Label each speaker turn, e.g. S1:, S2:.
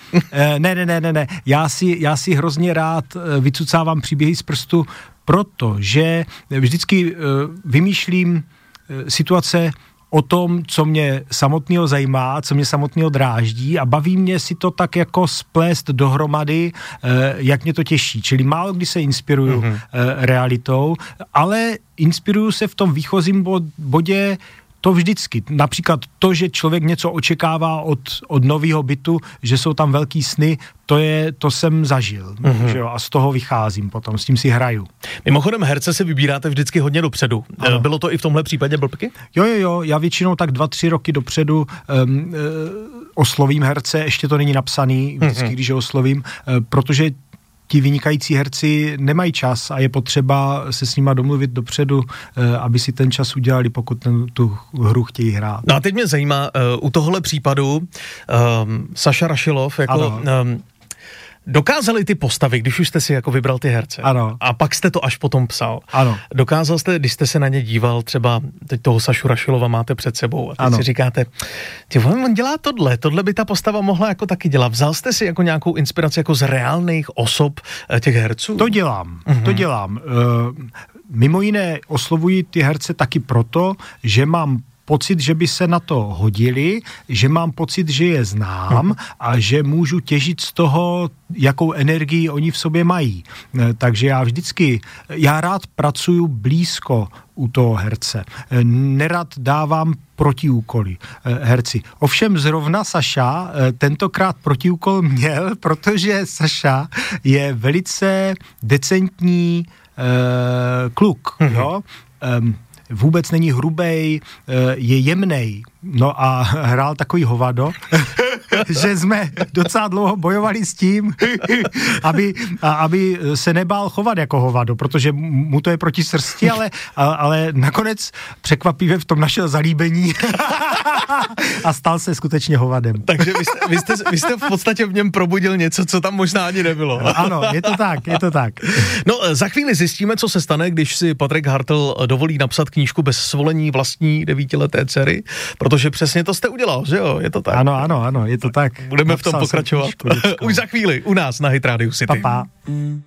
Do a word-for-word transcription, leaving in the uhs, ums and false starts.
S1: ne, ne, ne, ne, ne. Já si, já si hrozně rád vycucávám příběhy z prstu, protože vždycky vymýšlím situace o tom, co mě samotného zajímá, co mě samotného dráždí a baví mě si to tak jako splést dohromady, jak mě to těší. Čili málo kdy se inspiruju mm-hmm. realitou, ale inspiruju se v tom výchozím bodě to vždycky. Například to, že člověk něco očekává od, od nového bytu, že jsou tam velký sny, to je, to jsem zažil. Mm-hmm. Že jo? A z toho vycházím potom, s tím si hraju.
S2: Mimochodem, herce si vybíráte vždycky hodně dopředu. Ano. Bylo to i v tomhle případě Blbky?
S1: Jo, jo, jo, já většinou tak dva, tři roky dopředu um, uh, oslovím herce, ještě to není napsaný, vždycky, mm-hmm. když je oslovím, uh, protože ti vynikající herci nemají čas a je potřeba se s nima domluvit dopředu, aby si ten čas udělali, pokud ten, tu hru chtějí hrát.
S2: No a teď mě zajímá, uh, u tohohle případu um, Saša Rašilov, jako... Um, dokázali ty postavy, když už jste si jako vybral ty herce.
S1: Ano.
S2: A pak jste to až potom psal.
S1: Ano.
S2: Dokázal jste, když jste se na ně díval, třeba teď toho Sašu Rašilova máte před sebou a teď ano. si říkáte, ty on dělá tohle, tohle by ta postava mohla jako taky dělat. Vzal jste si jako nějakou inspiraci jako z reálných osob těch herců?
S1: To dělám, uh-huh. to dělám. Uh, mimo jiné oslovuji ty herce taky proto, že mám pocit, že by se na to hodili, že mám pocit, že je znám a že můžu těžit z toho, jakou energii oni v sobě mají. Takže já vždycky, já rád pracuju blízko u toho herce. Nerad dávám protiúkoly herci. Ovšem zrovna Saša tentokrát protiúkol měl, protože Saša je velice decentní uh, kluk, jo? Um, vůbec není hrubej, je jemnej. No a hrál takový hovado, že jsme docela dlouho bojovali s tím, aby, aby se nebál chovat jako hovado, protože mu to je proti srsti, ale, ale nakonec překvapivě v tom našel zalíbení a stal se skutečně hovadem.
S2: Takže vy jste, vy, jste, vy jste v podstatě v něm probudil něco, co tam možná ani nebylo.
S1: Ano, je to tak, je to tak.
S2: No, za chvíli zjistíme, co se stane, když si Patrik Hartl dovolí napsat knížku bez svolení vlastní devítileté dcery, protože přesně to jste udělal, že jo? Je to tak.
S1: Ano, ano, ano, je to tak.
S2: Budeme Napsal v tom pokračovat. Knížku, už za chvíli u nás na Hit Radio City.
S1: Pa, pa.